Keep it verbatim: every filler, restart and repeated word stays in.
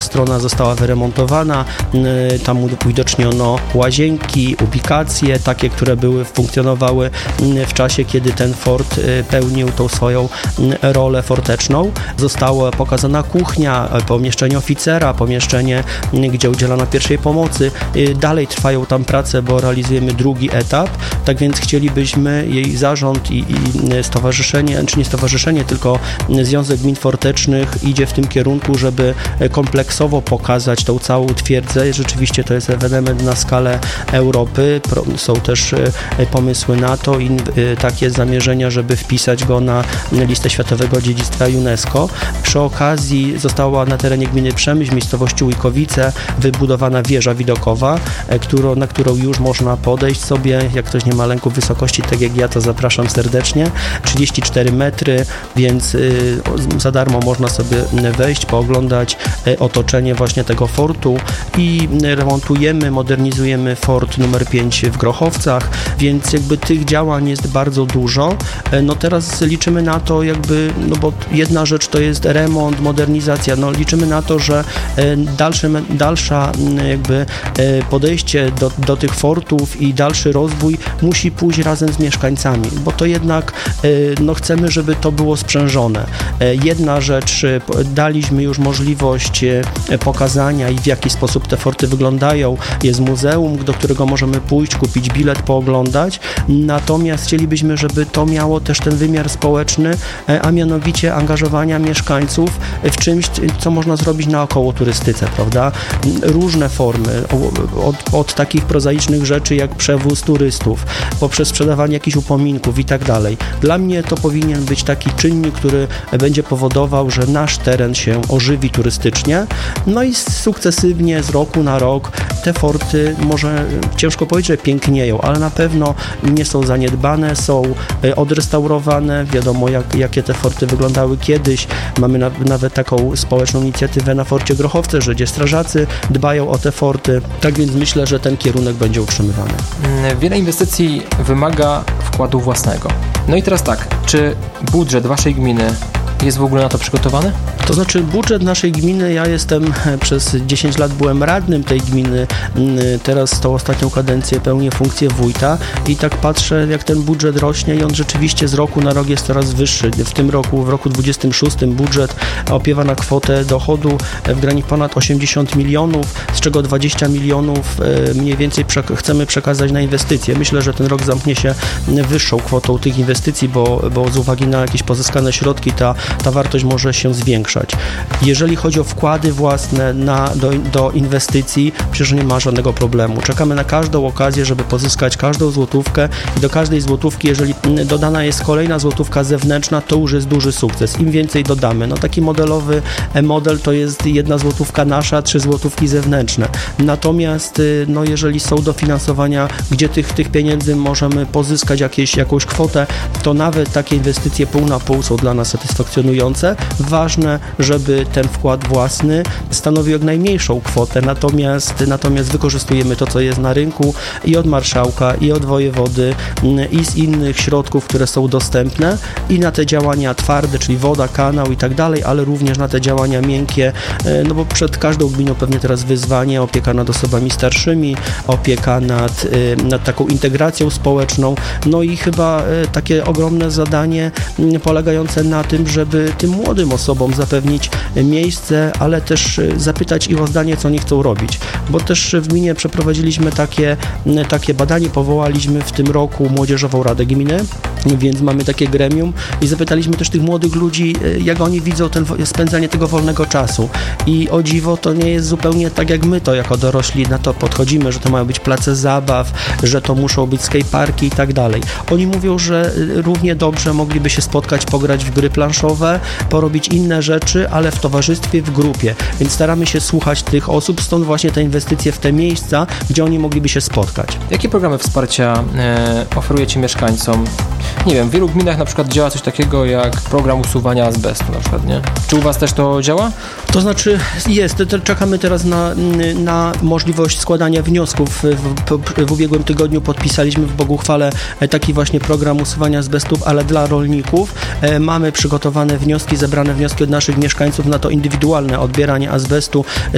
strona została wyremontowana, tam uwidoczniono łazienki, ubikacje, takie, które były, funkcjonowały w czasie, kiedy ten fort pełnił tą swoją rolę forteczną. Została pokazana kuchnia, pomieszczenie oficera, pomieszczenie, gdzie udzielano pierwszej pomocy. Dalej trwają tam prace, bo realizujemy drugi etap, tak więc chcielibyśmy, jej zarząd i, i stowarzyszenie, czy nie stowarzyszenie, tylko Związek Gmin Fortecznych idzie w tym kierunku, żeby kompleksowo pokazać tą całą twierdzę. Rzeczywiście to jest ewenement na skalę Europy. Są też pomysły na to i takie zamierzenia, żeby wpisać go na listę Światowego Dziedzictwa UNESCO. Przy okazji została na terenie gminy Przemyśl, miejscowości Łujkowice, wybudowana wieża widokowa, którą, na którą już można podejść sobie. Jak ktoś nie ma lęku wysokości, tak jak ja, to zapraszam serdecznie. trzydzieści cztery metry, więc y, za darmo można sobie wejść, pooglądać y, otoczenie właśnie tego fortu i remontujemy, modernizujemy fort numer pięć w Grochowcach, więc jakby tych działań jest bardzo dużo. No teraz liczymy na to jakby, no bo jedna rzecz to jest remont, modernizacja, no liczymy na to, że dalsze, dalsza jakby podejście do, do tych fortów i dalszy rozwój musi pójść razem z mieszkańcami, bo to jednak no chcemy, żeby to było sprzężone. Jedna rzecz, daliśmy już możliwość pokazania i w jaki sposób te forty wyglądają. Jest muzeum, do którego możemy pójść, kupić bilet, pooglądać. Natomiast chcielibyśmy, żeby to miało też ten wymiar społeczny, a mianowicie angażowania mieszkańców w czymś, co można zrobić naokoło turystyce, prawda? Różne formy, od, od takich prozaicznych rzeczy jak przewóz turystów, poprzez sprzedawanie jakichś upominków i tak dalej. Dla mnie to powinien być taki czynnik, który będzie powodował, że nasz teren się ożywi turystycznie, no i sukcesywnie z roku na rok te forty, może ciężko powiedzieć, że pięknieją, ale na pewno nie są zaniedbane, są odrestaurowane, wiadomo jak, jakie te forty wyglądały kiedyś. Mamy na, nawet taką społeczną inicjatywę na forcie Grochowce, gdzie strażacy dbają o te forty, tak więc myślę, że ten kierunek będzie utrzymywany. Wiele inwestycji wymaga wkładu własnego. No i teraz tak, czy budżet waszej gminy jest w ogóle na to przygotowany? To znaczy budżet naszej gminy, ja jestem przez dziesięć lat byłem radnym tej gminy, teraz tą ostatnią kadencję pełnię funkcję wójta i tak patrzę, jak ten budżet rośnie i on rzeczywiście z roku na rok jest coraz wyższy. W tym roku, w roku dwudziestym szóstym budżet opiewa na kwotę dochodu w granicach ponad osiemdziesiąt milionów, z czego dwadzieścia milionów mniej więcej przek- chcemy przekazać na inwestycje. Myślę, że ten rok zamknie się wyższą kwotą tych inwestycji, bo, bo z uwagi na jakieś pozyskane środki ta, ta wartość może się zwiększać. Jeżeli chodzi o wkłady własne na, do, do inwestycji, przecież nie ma żadnego problemu. Czekamy na każdą okazję, żeby pozyskać każdą złotówkę i do każdej złotówki, jeżeli dodana jest kolejna złotówka zewnętrzna, to już jest duży sukces. Im więcej dodamy. No taki modelowy model to jest jedna złotówka nasza, trzy złotówki zewnętrzne. Natomiast no jeżeli są dofinansowania, gdzie tych, tych pieniędzy możemy pozyskać jakieś, jakąś kwotę, to nawet takie inwestycje pół na pół są dla nas satysfakcjonujące. Ważne, żeby ten wkład własny stanowił jak najmniejszą kwotę, natomiast, natomiast wykorzystujemy to, co jest na rynku i od marszałka, i od wojewody, i z innych środków, które są dostępne i na te działania twarde, czyli woda, kanał i tak dalej, ale również na te działania miękkie, no bo przed każdą gminą pewnie teraz wyzwanie, opieka nad osobami starszymi, opieka nad, nad taką integracją społeczną, no i chyba takie ogromne zadanie polegające na tym, żeby tym młodym osobom zapewnić miejsce, ale też zapytać ich o zdanie, co oni chcą robić, bo też w gminie przeprowadziliśmy takie, takie badanie, powołaliśmy w tym roku Młodzieżową Radę Gminy, więc mamy takie gremium i zapytaliśmy też tych młodych ludzi, jak oni widzą ten, spędzanie tego wolnego czasu i o dziwo to nie jest zupełnie tak, jak my to jako dorośli na to podchodzimy, że to mają być place zabaw, że to muszą być skateparki i tak dalej. Oni mówią, że równie dobrze mogliby się spotkać, pograć w gry planszowe, porobić inne rzeczy, ale w towarzystwie, w grupie, więc staramy się słuchać tych osób, stąd właśnie te inwestycje w te miejsca, gdzie oni mogliby się spotkać. Jakie programy wsparcia e, oferujecie mieszkańcom? Nie wiem, w wielu gminach na przykład działa coś takiego jak program usuwania azbestu na przykład, nie? Czy u was też to działa? To znaczy jest, czekamy teraz na, na możliwość składania wniosków. W, w ubiegłym tygodniu podpisaliśmy w Boguchwale taki właśnie program usuwania azbestów, ale dla rolników. Mamy przygotowane wnioski, zebrane wnioski od naszych mieszkańców na to indywidualne odbieranie azbestu.